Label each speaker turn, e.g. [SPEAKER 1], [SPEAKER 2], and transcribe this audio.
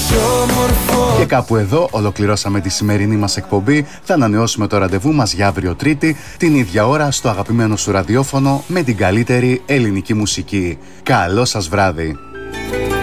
[SPEAKER 1] Και κάπου εδώ ολοκληρώσαμε τη σημερινή μας εκπομπή. Θα ανανεώσουμε το ραντεβού μας για αύριο Τρίτη, την ίδια ώρα, στο αγαπημένο σου ραδιόφωνο, με την καλύτερη ελληνική μουσική. Καλό σας βράδυ.